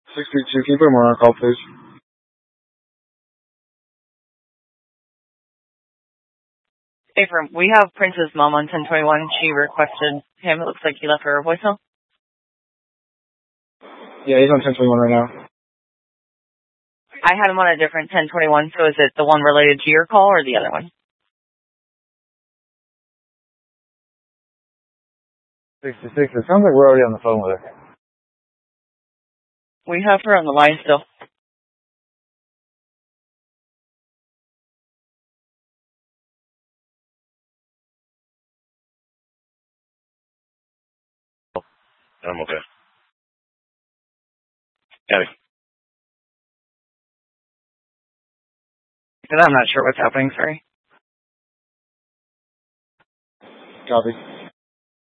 632, can you put him on our call, please? Affirm, we have Prince's mom on 1021. She requested him. It looks like he left her a voicemail. Yeah, he's on 1021 right now. I had him on a different 1021, so is it the one related to your call or the other one? 66, it sounds like we're already on the phone with her. We have her on the line still. I'm okay. Abby. I'm not sure what's happening, sorry. Copy.